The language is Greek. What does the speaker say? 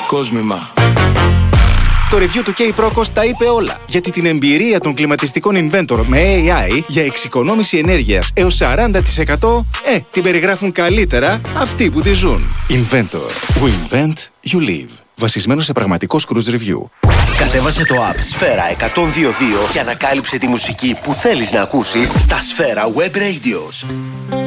Κόσμημα. Το review του K-Procos τα είπε όλα. Γιατί την εμπειρία των κλιματιστικών Inventor με AI για εξοικονόμηση ενέργειας έως 40% την περιγράφουν καλύτερα αυτοί που τη ζουν. Inventor. We invent, you live. Βασισμένο σε πραγματικό Scrooge Review. Κατέβασε το app Σφαίρα 102.2 και ανακάλυψε τη μουσική που θέλεις να ακούσεις στα Σφαίρα Web Radios.